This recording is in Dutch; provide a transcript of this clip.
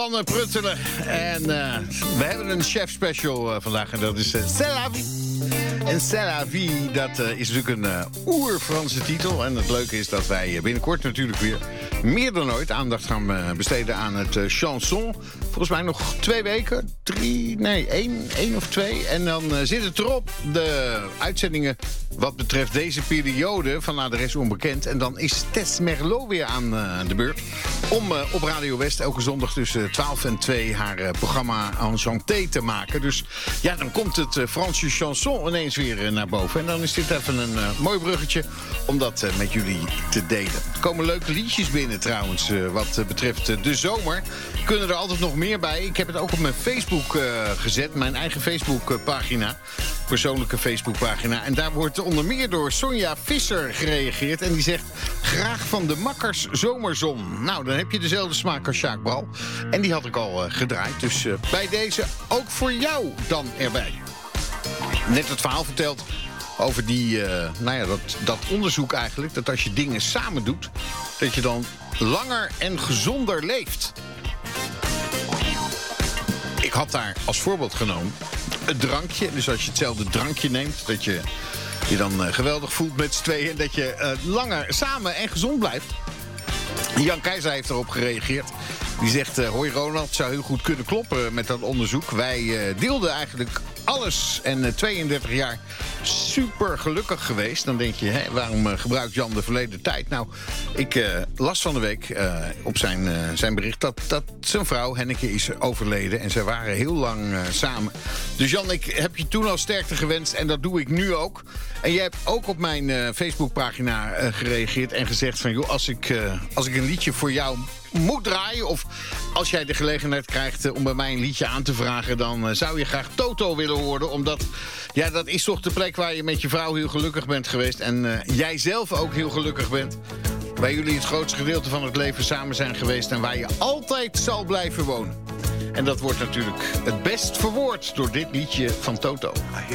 Anne Pruttelen. En we hebben een chef special vandaag en dat is C'est la vie. En C'est la vie, dat is natuurlijk een oer-Franse titel. En het leuke is dat wij binnenkort natuurlijk weer meer dan ooit aandacht gaan besteden aan het chanson. Volgens mij nog 2 weken, 1 of 2. En dan zit het erop, de uitzendingen wat betreft deze periode van Adres Onbekend. En dan is Tess Merlot weer aan de beurt om op Radio West elke zondag tussen 12 en 2 haar programma Enchanté te maken. Dus ja, dan komt het Franse chanson ineens weer naar boven. En dan is dit even een mooi bruggetje om dat met jullie te delen. Er komen leuke liedjes binnen trouwens wat betreft de zomer. Kunnen er altijd nog meer bij. Ik heb het ook op mijn Facebook gezet. Mijn eigen Facebookpagina. Persoonlijke Facebookpagina. En daar wordt onder meer door Sonja Visser gereageerd. En die zegt, graag van de makkers zomerzon. Nou, dan heb je dezelfde smaak als Sjaak Bral. En die had ik al gedraaid. Dus bij deze ook voor jou dan erbij. Net het verhaal verteld over die, dat onderzoek eigenlijk. Dat als je dingen samen doet, dat je dan langer en gezonder leeft. Ik had daar als voorbeeld genomen het drankje. Dus als je hetzelfde drankje neemt, dat je je dan geweldig voelt met z'n tweeën. En dat je langer samen en gezond blijft. Jan Keizer heeft erop gereageerd. Die zegt, hoi Ronald, het zou heel goed kunnen kloppen met dat onderzoek. Wij deelden eigenlijk alles en 32 jaar super gelukkig geweest. Dan denk je, waarom gebruikt Jan de verleden tijd? Nou, ik las van de week op zijn bericht dat zijn vrouw Henneke is overleden. En zij waren heel lang samen. Dus Jan, ik heb je toen al sterkte gewenst en dat doe ik nu ook. En jij hebt ook op mijn Facebookpagina gereageerd en gezegd van, joh, als ik een liedje voor jou moet draaien, of als jij de gelegenheid krijgt om bij mij een liedje aan te vragen, dan zou je graag Toto willen horen, omdat ja, dat is toch de plek waar je met je vrouw heel gelukkig bent geweest en jij zelf ook heel gelukkig bent, waar jullie het grootste gedeelte van het leven samen zijn geweest en waar je altijd zal blijven wonen. En dat wordt natuurlijk het best verwoord door dit liedje van Toto.